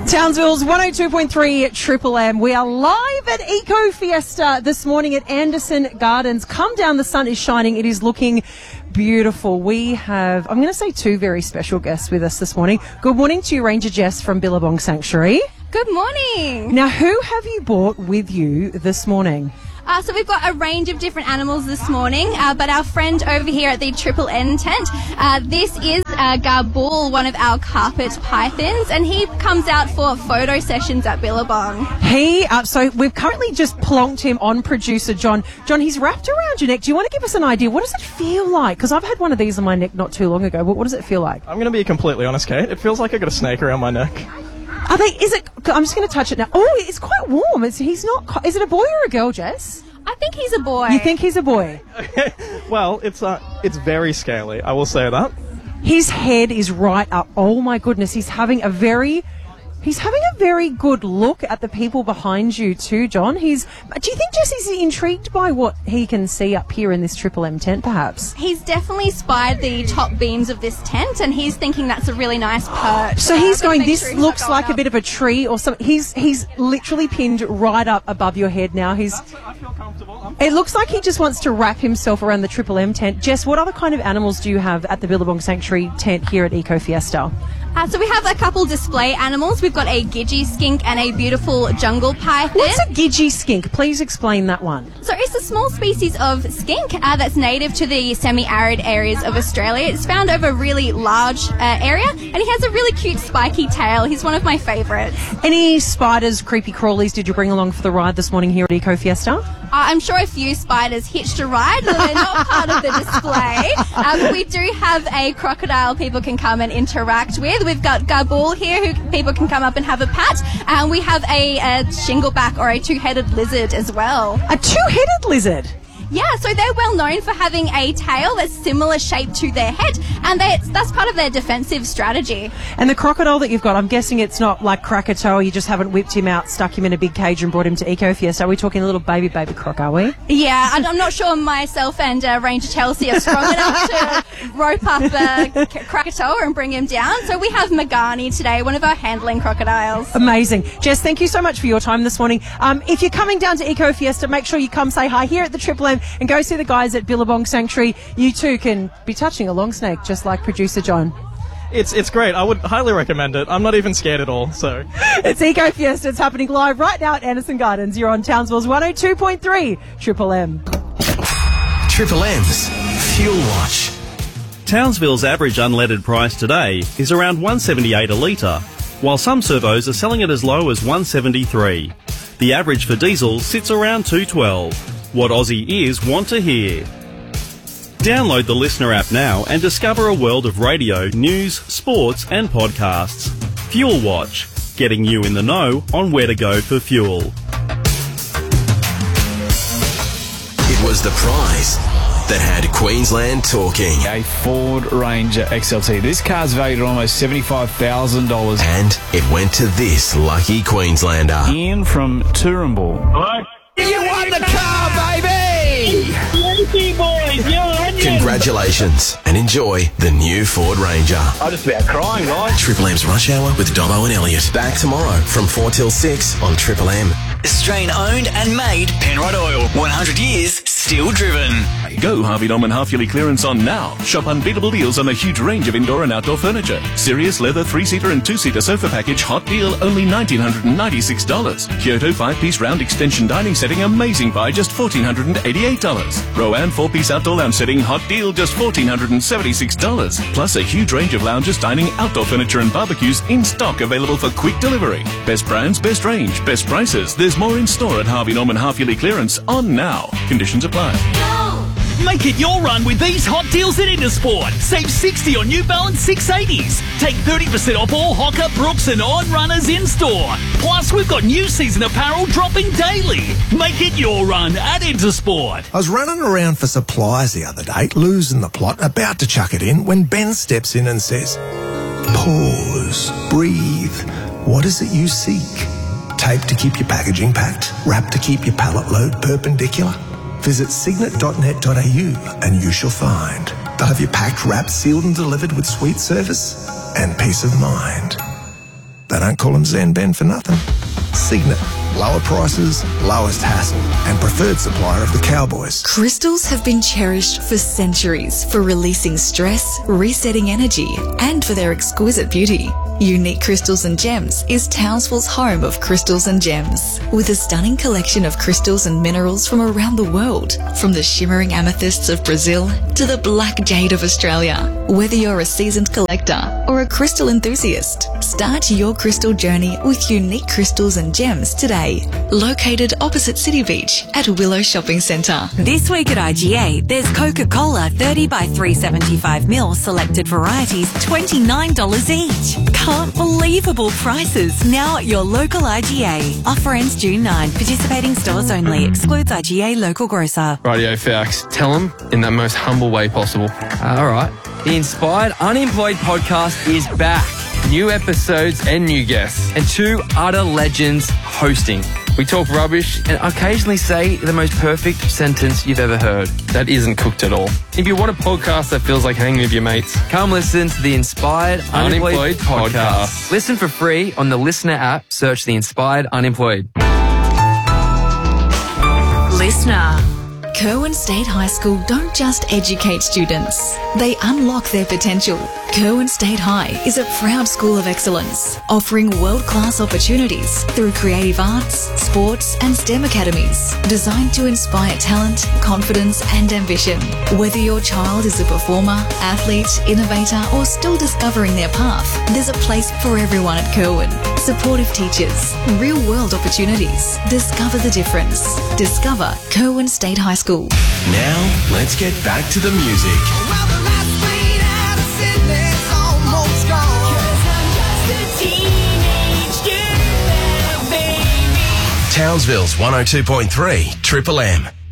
Townsville's 102.3 Triple M. We are live at Eco Fiesta this morning at Anderson Gardens. Come down, the sun is shining. It is looking beautiful. We have, I'm going to say, two very special guests with us this morning. Good morning to you, Ranger Jess from Billabong Sanctuary. Good morning. Now, who have you brought with you this morning? So we've got a range of different animals this morning, but our friend over here at the Triple N tent, this is Garbul, one of our carpet pythons, and he comes out for photo sessions at Billabong. So we've currently just plonked him on producer John. John, he's wrapped around your neck. Do you want to give us an idea? What does it feel like? Because I've had one of these on my neck not too long ago. What does it feel like? I'm going to be completely honest, Kate. It feels like I got a snake around my neck. I'm just going to touch it now. Oh, it's quite warm. Is it a boy or a girl, Jess? I think he's a boy. You think he's a boy? Well, it's very scaly, I will say that. His head is right up. Oh my goodness, he's having a very good look at the people behind you too, John. Do you think Jesse's intrigued by what he can see up here in this Triple M tent, perhaps? He's definitely spied the top beams of this tent, and he's thinking that's a really nice perch. So he's going, this looks like a bit of a tree or something. He's literally pinned right up above your head now. I feel comfortable. It looks like he just wants to wrap himself around the Triple M tent. Jess, what other kind of animals do you have at the Billabong Sanctuary tent here at Eco Fiesta? So we have a couple display animals. We've got a Gidgee skink and a beautiful jungle python. What's a Gidgee skink? Please explain that one. So it's a small species of skink that's native to the semi-arid areas of Australia. It's found over a really large area, and he has a really cute spiky tail. He's one of my favourites. Any spiders, creepy crawlies did you bring along for the ride this morning here at Eco Fiesta? I'm sure a few spiders hitched a ride, but they're not part of the display. But we do have a crocodile people can come and interact with. We've got Garbul here who people can come up and have a pat. And we have a shingleback or a two-headed lizard as well. A two-headed lizard? Yeah, so they're well known for having a tail that's similar shape to their head, and that's part of their defensive strategy. And the crocodile that you've got, I'm guessing it's not like Krakatoa, you just haven't whipped him out, stuck him in a big cage and brought him to Eco Fiesta. Are we talking a little baby croc, are we? Yeah, I'm not sure myself and Ranger Chelsea are strong enough to rope up Krakatoa and bring him down. So we have Magani today, one of our handling crocodiles. Amazing. Jess, thank you so much for your time this morning. If you're coming down to Eco Fiesta, make sure you come say hi here at the Triple M and go see the guys at Billabong Sanctuary. You too can be touching a long snake, just like producer John. It's great. I would highly recommend it. I'm not even scared at all, so. It's Eco Fiesta. It's happening live right now at Anderson Gardens. You're on Townsville's 102.3 Triple M. Triple M's Fuel Watch. Townsville's average unleaded price today is around $1.78 a litre, while some servos are selling it as low as $1.73. The average for diesel sits around $2.12. What Aussie ears want to hear. Download the Listener app now and discover a world of radio, news, sports and podcasts. Fuel Watch, getting you in the know on where to go for fuel. It was the prize that had Queensland talking. A Ford Ranger XLT. This car's valued at almost $75,000. And it went to this lucky Queenslander. Ian from Toowoomba. Hello? You won the car, baby! Thank you, boys. You're onions. Congratulations and enjoy the new Ford Ranger. I'm just about crying, guys. Triple M's Rush Hour with Dobbo and Elliot. Back tomorrow from 4 till 6 on Triple M. Australian owned and made Penrod Oil. 100 years, still driven. Go Harvey Norman half-yearly clearance on now. Shop unbeatable deals on a huge range of indoor and outdoor furniture. Sirius leather 3-seater and 2-seater sofa package, hot deal, only $1,996. Kyoto 5-piece round extension dining setting, amazing buy, just $1,488. Rowan 4-piece outdoor lounge setting, hot deal, just $1,476. Plus a huge range of lounges, dining, outdoor furniture and barbecues in stock, available for quick delivery. Best brands, best range, best prices. There's more in store at Harvey Norman half-yearly clearance on now. Conditions apply. Make it your run with these hot deals at Intersport. Save $60 on New Balance 680s. Take 30% off all Hoka, Brooks and On runners in store. Plus, we've got new season apparel dropping daily. Make it your run at Intersport. I was running around for supplies the other day, losing the plot, about to chuck it in, when Ben steps in and says, "Pause, breathe. What is it you seek? Tape to keep your packaging packed, wrap to keep your pallet load perpendicular. Visit signet.net.au and you shall find. They'll have you packed, wrapped, sealed and delivered with sweet service and peace of mind. They don't don't call them Zen Ben for nothing. Signet. Lower prices, lowest hassle, and preferred supplier of the Cowboys. Crystals have been cherished for centuries for releasing stress, resetting energy, and for their exquisite beauty. Unique Crystals and Gems is Townsville's home of crystals and gems, with a stunning collection of crystals and minerals from around the world, from the shimmering amethysts of Brazil to the black jade of Australia. Whether you're a seasoned collector or a crystal enthusiast, start your crystal journey with Unique Crystals and Gems today. Located opposite City Beach at Willow Shopping Centre. This week at IGA, there's Coca-Cola 30 by 375ml selected varieties, $29 each. Unbelievable prices now at your local IGA. Offer ends June 9. Participating stores only. Excludes IGA local grocer. Radio Fax. Tell them in that most humble way possible. All right. The Inspired Unemployed podcast is back. New episodes and new guests. And two utter legends hosting. We talk rubbish and occasionally say the most perfect sentence you've ever heard. That isn't cooked at all. If you want a podcast that feels like hanging with your mates, come listen to the Inspired Unemployed podcast. Listen for free on the Listener app. Search the Inspired Unemployed. Listener. Curwen State High School don't just educate students, they unlock their potential. Curwen State High is a proud school of excellence, offering world-class opportunities through creative arts, sports and STEM academies, designed to inspire talent, confidence and ambition. Whether your child is a performer, athlete, innovator or still discovering their path, there's a place for everyone at Curwen. Supportive teachers, real-world opportunities. Discover the difference. Discover Curwen State High School. Now, let's get back to the music. Townsville's 102.3 Triple M.